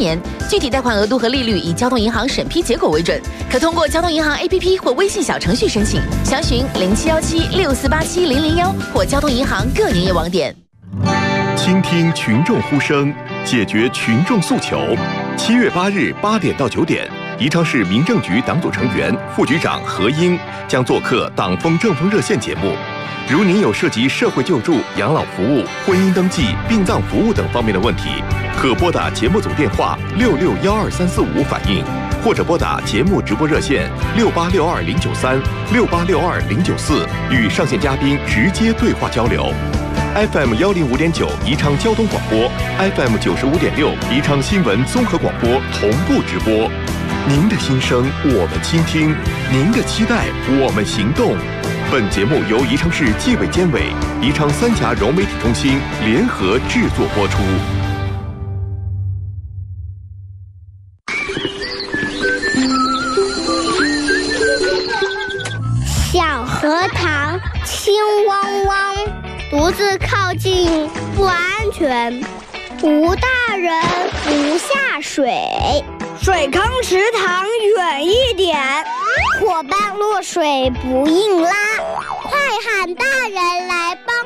年，具体贷款额度和利率以交通银行审批结果为准，可通过交通银行 APP 或微信小程序申请，详询0717648700或交通银行各营业网点。 倾听群众呼声，解决群众诉求。7月8日8点到9点，宜昌市民政局党组成员、副局长何英将做客党风政风热线节目。如您有涉及社会救助、养老服务、婚姻登记、殡葬服务等方面的问题，可拨打节目组电话6612-345反映，或者拨打节目直播热线6862-093、6862-094，与上线嘉宾直接对话交流。FM 105.9宜昌交通广播， FM 95.6宜昌新闻综合广播同步直播。您的心声我们倾听，您的期待我们行动。本节目由宜昌市纪委监委、宜昌三峡融媒体中心联合制作播出。 小荷塘清汪汪，独自靠近不安全，无大人不下水， 水坑池塘远一点， 伙伴落水不硬拉，快喊大人来帮